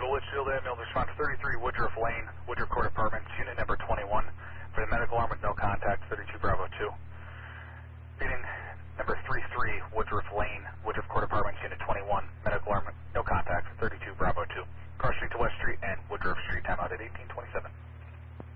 Litchfield ambulance response 33 Woodruff Lane, Woodruff Court Apartments, unit number 21, for the medical arm with no contact, 32 Bravo 2. Unit number 33 Woodruff Lane, Woodruff Court Apartments, unit 21, medical arm with no contact.